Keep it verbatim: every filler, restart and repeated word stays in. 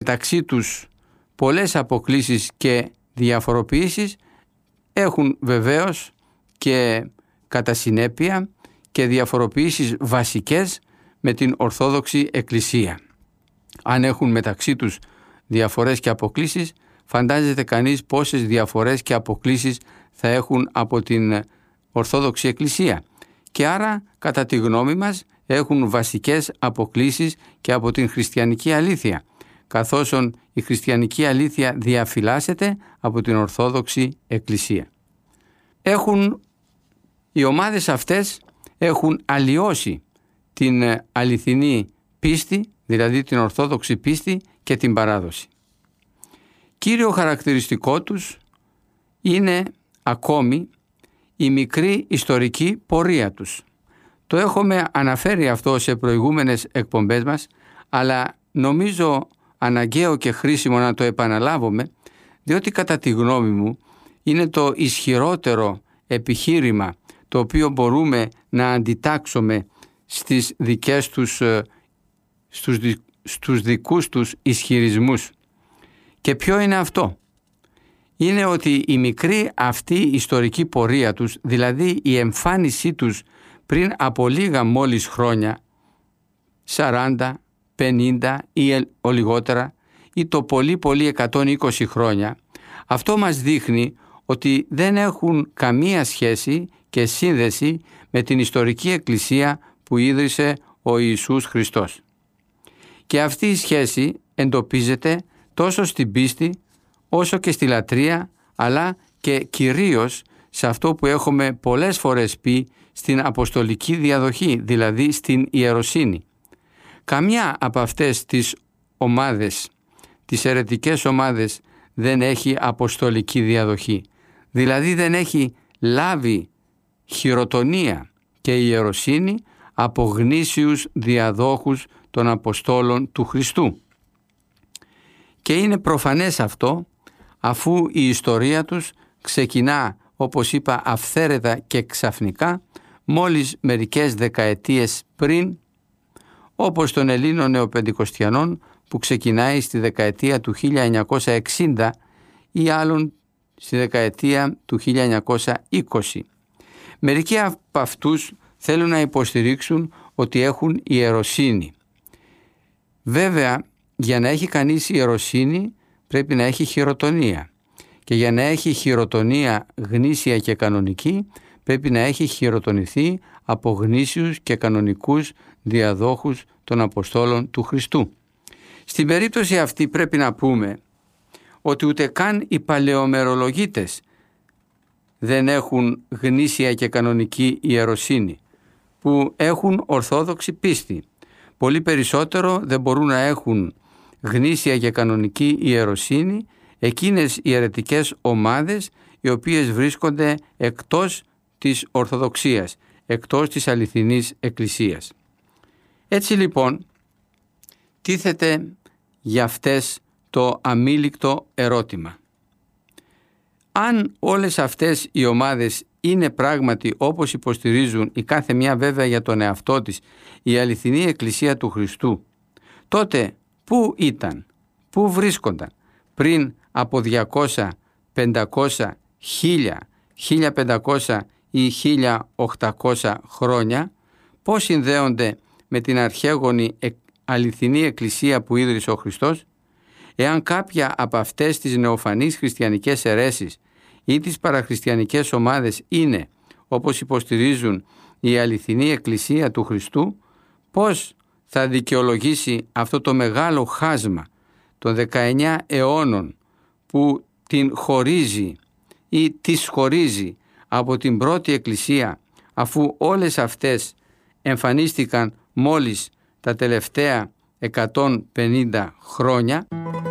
μεταξύ τους πολλές αποκλίσεις και διαφοροποιήσεις, έχουν βεβαίως και κατά συνέπεια και διαφοροποιήσεις βασικές με την Ορθόδοξη Εκκλησία. Αν έχουν μεταξύ τους διαφορές και αποκλίσεις, φαντάζεται κανείς πόσες διαφορές και αποκλίσεις θα έχουν από την Ορθόδοξη Εκκλησία. Και άρα, κατά τη γνώμη μας, έχουν βασικές αποκλίσεις και από την χριστιανική αλήθεια, καθώς η χριστιανική αλήθεια διαφυλάσσεται από την Ορθόδοξη Εκκλησία. Έχουν, οι ομάδες αυτές έχουν αλλοιώσει την αληθινή πίστη, δηλαδή την Ορθόδοξη πίστη και την παράδοση. Κύριο χαρακτηριστικό τους είναι ακόμη η μικρή ιστορική πορεία τους. Το έχουμε αναφέρει αυτό σε προηγούμενες εκπομπές μας, αλλά νομίζω αναγκαίο και χρήσιμο να το επαναλάβουμε, διότι κατά τη γνώμη μου είναι το ισχυρότερο επιχείρημα το οποίο μπορούμε να αντιτάξουμε στις δικές τους, στους, στους δικούς τους ισχυρισμούς. Και ποιο είναι αυτό? Είναι ότι η μικρή αυτή ιστορική πορεία τους, δηλαδή η εμφάνισή τους πριν από λίγα μόλις χρόνια, σαράντα, πενήντα ή ο λιγότερα, ή το πολύ πολύ εκατόν είκοσι χρόνια, αυτό μας δείχνει ότι δεν έχουν καμία σχέση και σύνδεση με την ιστορική εκκλησία που ίδρυσε ο Ιησούς Χριστός. Και αυτή η σχέση εντοπίζεται τόσο στην πίστη όσο και στη λατρεία, αλλά και κυρίως σε αυτό που έχουμε πολλές φορές πει στην αποστολική διαδοχή, δηλαδή στην ιεροσύνη. Καμιά από αυτές τις ομάδες, τις αιρετικές ομάδες, δεν έχει αποστολική διαδοχή, δηλαδή δεν έχει λάβει χειροτονία και ιεροσύνη από γνήσιους διαδόχους των Αποστόλων του Χριστού. Και είναι προφανές αυτό, αφού η ιστορία τους ξεκινά, όπως είπα, αυθαίρετα και ξαφνικά, μόλις μερικές δεκαετίες πριν, όπως των Ελλήνων νεοπεντηκοστιανών που ξεκινάει στη δεκαετία του χίλια εννιακόσια εξήντα ή άλλων στη δεκαετία του χίλια εννιακόσια είκοσι. Μερικοί από αυτούς θέλουν να υποστηρίξουν ότι έχουν ιεροσύνη. Βέβαια, για να έχει κανείς ιεροσύνη πρέπει να έχει χειροτονία. Και για να έχει χειροτονία γνήσια και κανονική πρέπει να έχει χειροτονηθεί από γνήσιους και κανονικούς διαδόχους των Αποστόλων του Χριστού. Στην περίπτωση αυτή πρέπει να πούμε ότι ούτε καν οι παλαιομερολογίτες δεν έχουν γνήσια και κανονική ιεροσύνη, που έχουν ορθόδοξη πίστη. Πολύ περισσότερο δεν μπορούν να έχουν γνήσια και κανονική ιεροσύνη εκείνες οι αιρετικές ομάδες οι οποίες βρίσκονται εκτός της Ορθοδοξίας, εκτός της αληθινής Εκκλησίας. Έτσι λοιπόν τίθεται για αυτές το αμήλικτο ερώτημα. Αν όλες αυτές οι ομάδες είναι πράγματι, όπως υποστηρίζουν η κάθε μια βέβαια για τον εαυτό της, η αληθινή Εκκλησία του Χριστού, τότε πού ήταν, πού βρίσκονταν πριν από διακόσια, πεντακόσια, χίλια, χίλια πεντακόσια ή χίλια οκτακόσια χρόνια, πώς συνδέονται με την αρχαίγονη αληθινή Εκκλησία που ίδρυσε ο Χριστός? Εάν κάποια από αυτές τις νεοφανείς χριστιανικές αιρέσεις ή τις παραχριστιανικές ομάδες είναι, όπως υποστηρίζουν, η αληθινή Εκκλησία του Χριστού, πώς θα δικαιολογήσει αυτό το μεγάλο χάσμα των δεκαεννιά αιώνων που την χωρίζει ή τις χωρίζει από την πρώτη Εκκλησία, αφού όλες αυτές εμφανίστηκαν μόλις τα τελευταία εκατόν πενήντα χρόνια?